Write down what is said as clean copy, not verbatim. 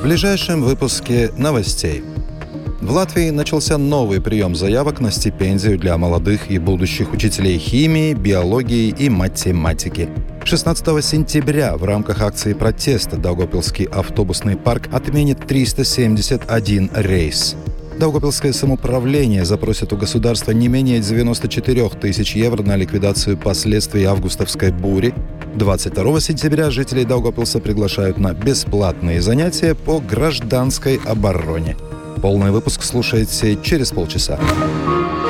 ближайшем выпуске новостей. В Латвии начался новый прием заявок на стипендию для молодых и будущих учителей химии, биологии и математики. 16 сентября в рамках акции протеста Даугавпилский автобусный парк отменит 371 рейс. Даугавпилское самоуправление запросит у государства не менее 94 тысяч евро на ликвидацию последствий августовской бури. 22 сентября жителей Даугавпилса приглашают на бесплатные занятия по гражданской обороне. Полный выпуск слушайте через полчаса.